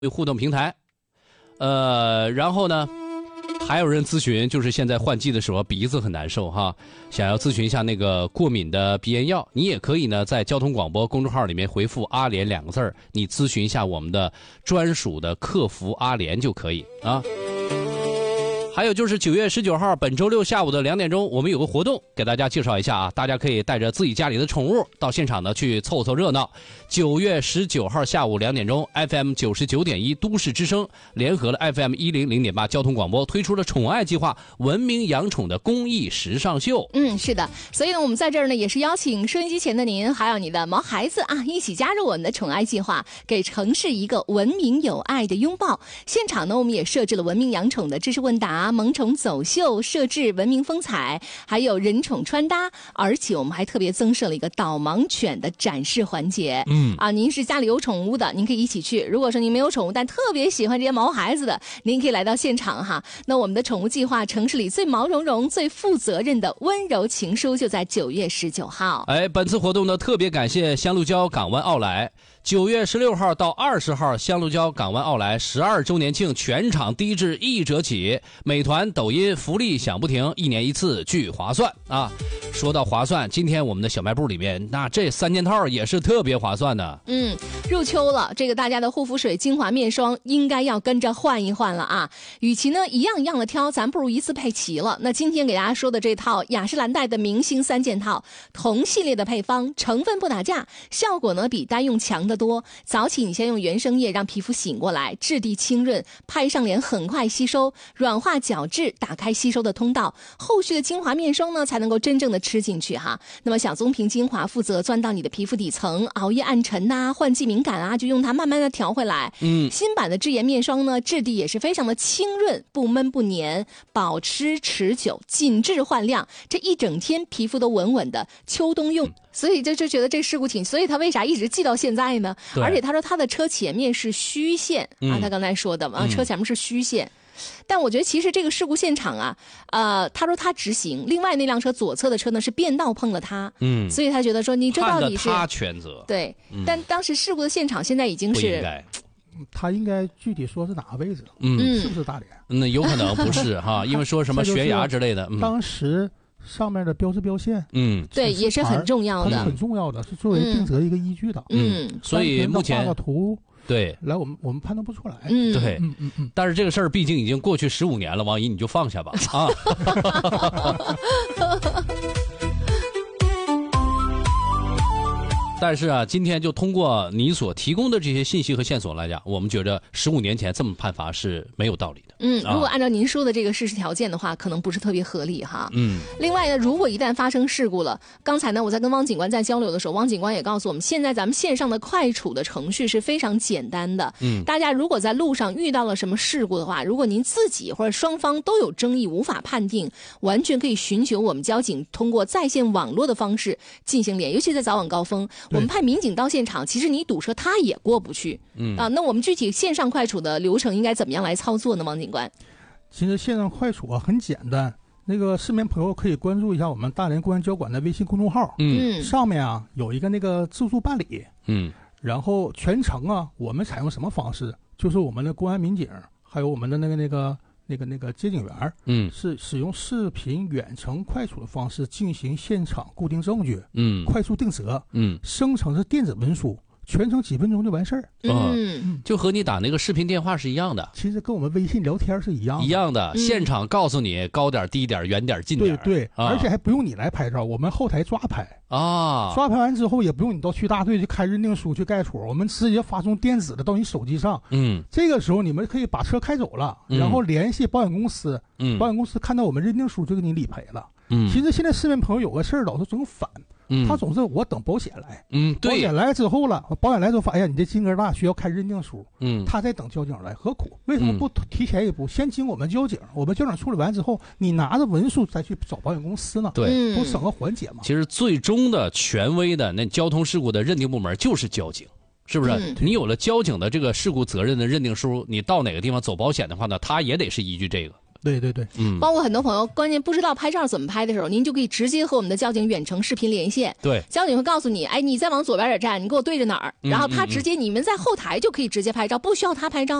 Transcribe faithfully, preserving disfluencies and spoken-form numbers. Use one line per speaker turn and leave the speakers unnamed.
互动平台。呃，然后呢，还有人咨询，就是现在换季的时候鼻子很难受哈，想要咨询一下那个过敏的鼻炎药，你也可以呢在交通广播公众号里面回复阿联两个字儿，你咨询一下我们的专属的客服阿联就可以啊。还有就是九月十九号本周六下午的两点钟，我们有个活动给大家介绍一下啊，大家可以带着自己家里的宠物到现场呢去凑凑热闹。九月十九号下午两点钟 ，F M 九十九点一都市之声联合了 F M 一零零点八交通广播推出了宠爱计划文明养宠的公益时尚秀。
嗯，是的，所以呢，我们在这儿呢也是邀请收音机前的您，还有你的毛孩子啊，一起加入我们的宠爱计划，给城市一个文明有爱的拥抱。现场呢，我们也设置了文明养宠的知识问答。萌宠走秀，设置文明风采，还有人宠穿搭，而且我们还特别增设了一个导盲犬的展示环节。嗯啊，您是家里有宠物的，您可以一起去；如果说您没有宠物，但特别喜欢这些毛孩子的，您可以来到现场哈。那我们的宠物计划，城市里最毛茸茸、最负责任的温柔情书，就在九月十九号。
哎，本次活动呢，特别感谢香鹿礁港湾奥莱。九月十六号到二十号，香鹿礁港湾奥莱十二周年庆，全场低至一折起。美团、抖音福利享不停，一年一次，巨划算啊！说到划算，今天我们的小卖部里面，那这三件套也是特别划算的。
嗯，入秋了，这个大家的护肤水、精华、面霜应该要跟着换一换了啊！与其呢一样一样的挑，咱不如一次配齐了。那今天给大家说的这套雅诗兰黛的明星三件套，同系列的配方，成分不打架，效果呢比单用强得多。早起你先用原生叶让皮肤醒过来，质地清润，拍上脸很快吸收，软化角质，打开吸收的通道。后续的精华面霜呢，才能够真正的吃进去哈。那么小棕瓶精华负责钻到你的皮肤底层，熬夜暗沉呐、啊、换季敏感啊，就用它慢慢的调回来。嗯，新版的智妍面霜呢，质地也是非常的清润，不闷不黏，保湿持久，紧致焕亮，这一整天皮肤都稳稳的，秋冬用。所以就就觉得这事故挺，所以他为啥一直记到现在呢？而且他说他的车前面是虚线、嗯、啊，他刚才说的嘛、嗯，车前面是虚线。但我觉得其实这个事故现场啊，呃，他说他直行，另外那辆车左侧的车呢是变道碰了他，嗯，所以他觉得说你这到底是
判他全责，
对、嗯，但当时事故的现场现在已经是，
不应该
他应该具体说是哪个位置，嗯，是不是大连？
那有可能不是哈，因为说什么悬崖之类的，嗯、
当时。上面的标志标线，
嗯，对，也是很重要的，
它是很重要的，是作为定责一个依据的，
嗯，所以目前
画个图，
对，
来我们我们判断不出来，
嗯，对，嗯嗯嗯，但是这个事儿毕竟已经过去十五年了，王姨你就放下吧，啊。但是啊，今天就通过你所提供的这些信息和线索来讲，我们觉得十五年前这么判罚是没有道理的。
嗯，如果按照您说的这个事实条件的话，可能不是特别合理哈。嗯。另外呢，如果一旦发生事故了，刚才呢我在跟汪警官在交流的时候，汪警官也告诉我们，现在咱们线上的快处的程序是非常简单的。嗯。大家如果在路上遇到了什么事故的话，如果您自己或者双方都有争议无法判定，完全可以寻求我们交警通过在线网络的方式进行联，尤其在早晚高峰。我们派民警到现场，其实你堵车他也过不去。嗯啊，那我们具体线上快处的流程应该怎么样来操作呢？王警官，
其实线上快处啊很简单，那个市民朋友可以关注一下我们大连公安交管的微信公众号，嗯，上面啊有一个那个自助办理，嗯，然后全程啊我们采用什么方式？就是我们的公安民警还有我们的那个那个。那个那个接警员，嗯，是使用视频远程快处的方式进行现场固定证据，嗯，快速定责，嗯，生成是电子文书，全程几分钟就完事儿，
嗯，就和你打那个视频电话是一样的，
其实跟我们微信聊天是一样的，
一样的，现场告诉你高点、低点、远点、近点，
对对，啊、而且还不用你来拍照，我们后台抓拍
啊，
抓拍完之后也不用你到区大队去开认定书去盖处，我们直接发送电子的到你手机上，嗯，这个时候你们可以把车开走了，然后联系保险公司，嗯，保险公司看到我们认定书就给你理赔了，嗯，其实现在市民朋友有个事儿老是总反。嗯，他总是我等保险来，嗯，对，保险来之后了，保险来之后发现你这金额大，需要开认定书，嗯，他在等交警来，何苦？为什么不提前一步，先经我们交警，我们交警处理完之后，你拿着文书再去找保险公司呢？
对，
不省个环节吗？
其实最终的权威的那交通事故的认定部门就是交警。是不是、嗯、你有了交警的这个事故责任的认定书，你到哪个地方走保险的话呢，他也得是依据这个。
对对对，
嗯，
包括很多朋友关键不知道拍照怎么拍的时候，您就可以直接和我们的交警远程视频连线。
对，
交警会告诉你，哎，你再往左边点站，你给我对着哪儿，然后他直接你们在后台就可以直接拍照，不需要他拍照。